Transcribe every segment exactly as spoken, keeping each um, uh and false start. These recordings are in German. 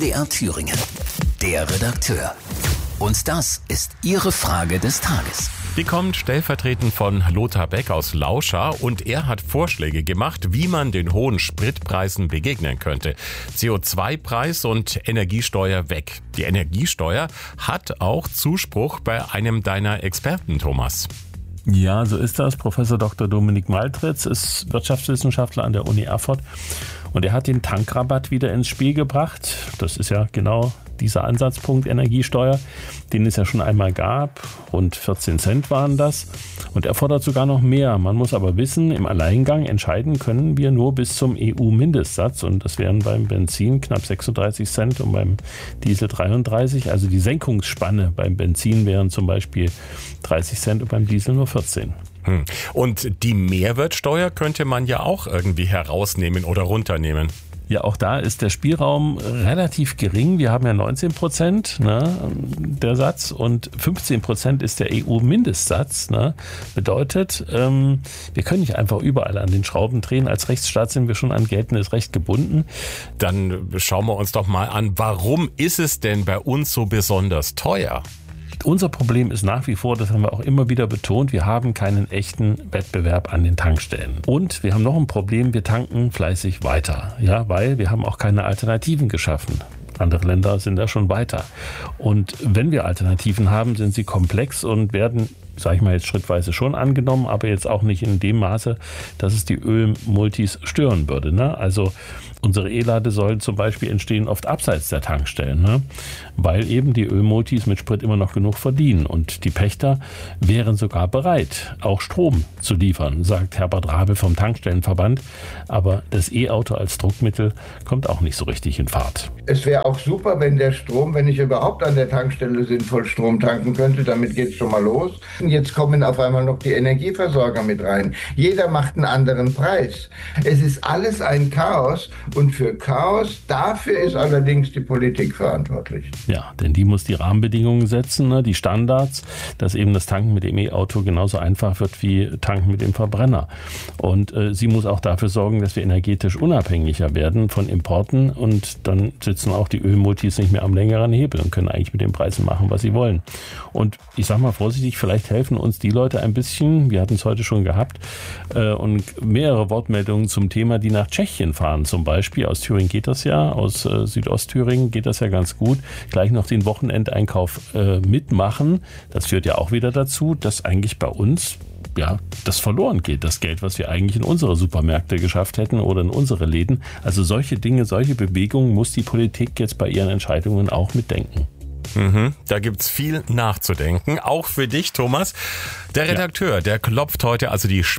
D R Thüringen. Der Redakteur. Und das ist Ihre Frage des Tages. Die kommt stellvertretend von Lothar Beck aus Lauschau und er hat Vorschläge gemacht, wie man den hohen Spritpreisen begegnen könnte. C O zwei Preis und Energiesteuer weg. Die Energiesteuer hat auch Zuspruch bei einem deiner Experten, Thomas. Ja, so ist das. Professor Doktor Dominik Maltritz ist Wirtschaftswissenschaftler an der Uni Erfurt und er hat den Tankrabatt wieder ins Spiel gebracht. Das ist ja genau dieser Ansatzpunkt Energiesteuer, den es ja schon einmal gab. Rund vierzehn Cent waren das. Und er fordert sogar noch mehr. Man muss aber wissen, im Alleingang entscheiden können wir nur bis zum E U-Mindestsatz. Und das wären beim Benzin knapp sechsunddreißig Cent und beim Diesel dreiunddreißig. Also die Senkungsspanne beim Benzin wären zum Beispiel dreißig Cent und beim Diesel nur vierzehn. Hm. Und die Mehrwertsteuer könnte man ja auch irgendwie herausnehmen oder runternehmen. Ja, auch da ist der Spielraum relativ gering. Wir haben ja neunzehn Prozent, ne, der Satz, und fünfzehn Prozent ist der E U-Mindestsatz. Ne. Bedeutet, ähm, wir können nicht einfach überall an den Schrauben drehen. Als Rechtsstaat sind wir schon an geltendes Recht gebunden. Dann schauen wir uns doch mal an, warum ist es denn bei uns so besonders teuer? Unser Problem ist nach wie vor, das haben wir auch immer wieder betont, wir haben keinen echten Wettbewerb an den Tankstellen. Und wir haben noch ein Problem, wir tanken fleißig weiter, ja, weil wir haben auch keine Alternativen geschaffen. Andere Länder sind da schon weiter. Und wenn wir Alternativen haben, sind sie komplex und werden, sage ich mal jetzt schrittweise schon angenommen, aber jetzt auch nicht in dem Maße, dass es die Ölmultis stören würde. Ne? Also unsere E-Ladesäulen zum Beispiel entstehen oft abseits der Tankstellen, ne? Weil eben die Ölmultis mit Sprit immer noch genug verdienen. Und die Pächter wären sogar bereit, auch Strom zu liefern, sagt Herbert Rabe vom Tankstellenverband. Aber das E-Auto als Druckmittel kommt auch nicht so richtig in Fahrt. Es wäre auch super, wenn der Strom, wenn ich überhaupt an der Tankstelle sinnvoll Strom tanken könnte, damit geht es schon mal los. Jetzt kommen auf einmal noch die Energieversorger mit rein. Jeder macht einen anderen Preis. Es ist alles ein Chaos. Und für Chaos, dafür ist allerdings die Politik verantwortlich. Ja, denn die muss die Rahmenbedingungen setzen, ne, die Standards, dass eben das Tanken mit dem E-Auto genauso einfach wird wie Tanken mit dem Verbrenner. Und äh, sie muss auch dafür sorgen, dass wir energetisch unabhängiger werden von Importen. Und dann sitzen auch die Ölmultis nicht mehr am längeren Hebel und können eigentlich mit den Preisen machen, was sie wollen. Und ich sage mal vorsichtig, vielleicht helfen uns die Leute ein bisschen, wir hatten es heute schon gehabt, äh, und mehrere Wortmeldungen zum Thema, die nach Tschechien fahren zum Beispiel. Beispiel. Aus Thüringen geht das ja, aus äh, Südostthüringen geht das ja ganz gut. Gleich noch den Wochenendeinkauf äh, mitmachen. Das führt ja auch wieder dazu, dass eigentlich bei uns ja das verloren geht. Das Geld, was wir eigentlich in unsere Supermärkte geschafft hätten oder in unsere Läden. Also solche Dinge, solche Bewegungen muss die Politik jetzt bei ihren Entscheidungen auch mitdenken. Mhm, da gibt's viel nachzudenken, auch für dich, Thomas. Der Redakteur, ja. der klopft heute also die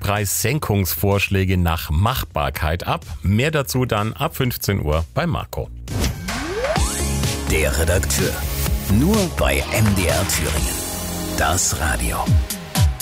Spritpreissenkungsvorschläge nach Machbarkeit ab. Mehr dazu dann ab fünfzehn Uhr bei Marco. Der Redakteur, nur bei M D R Thüringen. Das Radio.